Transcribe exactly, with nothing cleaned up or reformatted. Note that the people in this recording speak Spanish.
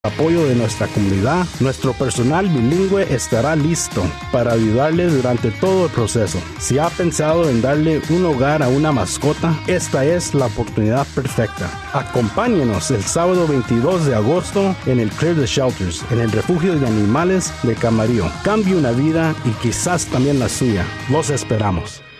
apoyo de nuestra comunidad, nuestro personal bilingüe estará listo para ayudarle durante todo el proceso. Si ha pensado en darle un hogar a una mascota, esta es la oportunidad perfecta. Acompáñenos el sábado veintidós de agosto en el Clear the Shelters, en el refugio de animales de Camarillo. Cambie una vida y quizás también la suya. Los esperamos.